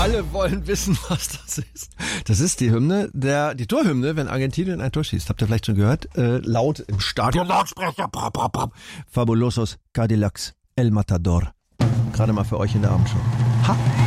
Alle wollen wissen, was das ist. Das ist die Hymne, die Torhymne, wenn Argentinien ein Tor schießt. Habt ihr vielleicht schon gehört? Laut im Stadion. Lautsprecher. Fabulosos Cadillacs El Matador. Gerade mal für euch in der Abendschau. Ha!